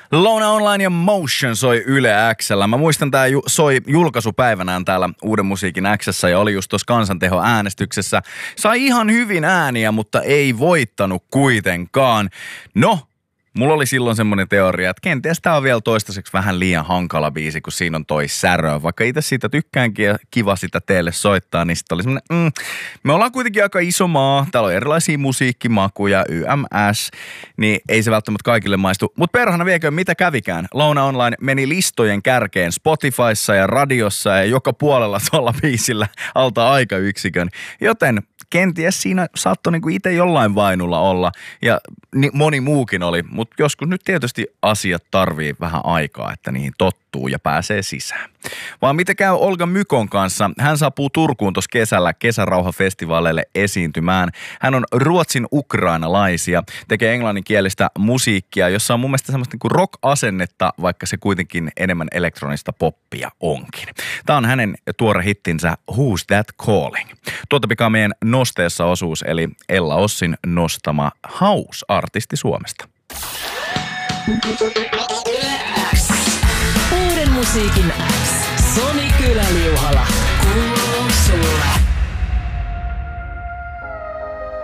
Louna Online ja Motion soi Yle X:llä. Mä muistan, tää soi julkaisupäivänään täällä Uuden musiikin X:ssä ja oli just tuossa kansanteho-äänestyksessä. Sai ihan hyvin ääniä, mutta ei voittanut kuitenkaan. No, mulla oli silloin semmoinen teoria, että kenties tää on vielä toistaiseksi vähän liian hankala biisi, kun siinä on toi särö. Vaikka itse siitä tykkäänkin ja kiva sitä teille soittaa, niin sitten oli semmoinen, me ollaan kuitenkin aika iso maa, täällä on erilaisia musiikkimakuja, YMS, niin ei se välttämättä kaikille maistu. Mutta perhana viekö, mitä kävikään? Louna Online meni listojen kärkeen Spotifyssa ja radiossa ja joka puolella tuolla biisillä alta aikayksikön, joten kenties siinä saattoi niinku itse jollain vainulla olla ja moni muukin oli, mutta joskus nyt tietysti asiat tarvii vähän aikaa, että niihin tottuu ja pääsee sisään. Vaan mitä käy Olga Mykon kanssa? Hän saapuu Turkuun tuossa kesällä Kesärauha-festivaaleille esiintymään. Hän on ruotsin ukrainalaisia, tekee englanninkielistä musiikkia, jossa on mun mielestä semmoista niinku rock-asennetta, vaikka se kuitenkin enemmän elektronista poppia onkin. Tämä on hänen tuore hittinsä Who's That Calling? Tuota pikaa meidän nosteessa osuus, eli Ella Ossin nostama house-artisti Suomesta. Uuden musiikin X. Soni Kyläliuhala. Kuuluu sulle.